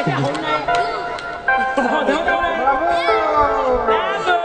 cả hôm nay. Họ thắng đâu này. Bravo. Bravo.